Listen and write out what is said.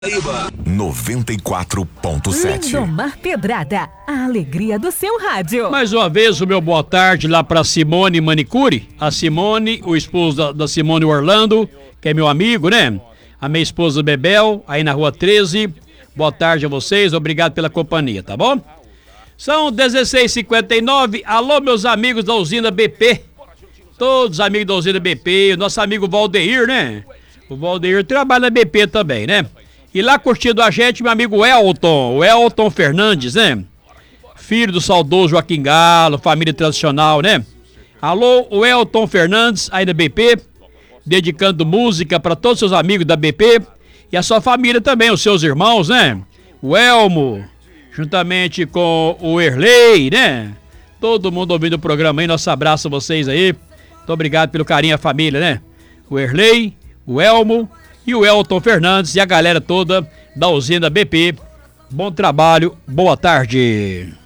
94.7. Lindomar Pedrada, a alegria do seu rádio. Mais uma vez o meu boa tarde lá pra Simone Manicure. A Simone, o esposo da Simone Orlando, que é meu amigo, né? A minha esposa Bebel, aí na rua 13. Boa tarde a vocês, obrigado pela companhia, tá bom? São 16h59. Alô, meus amigos da usina BP. Todos os amigos da usina BP. O nosso amigo Valdeir, né? O Valdeir trabalha na BP também, né? E lá curtindo a gente, meu amigo Elton, o Elton Fernandes, né? Filho do saudoso Joaquim Galo, família tradicional, né? Alô, o Elton Fernandes, aí da BP, dedicando música para todos os seus amigos da BP e a sua família também, os seus irmãos, né? O Elmo, juntamente com o Erlei, né? Todo mundo ouvindo o programa aí, nosso abraço a vocês aí. Muito obrigado pelo carinho à família, né? O Erlei, o Elmo e o Elton Fernandes e a galera toda da usina BP. Bom trabalho, boa tarde.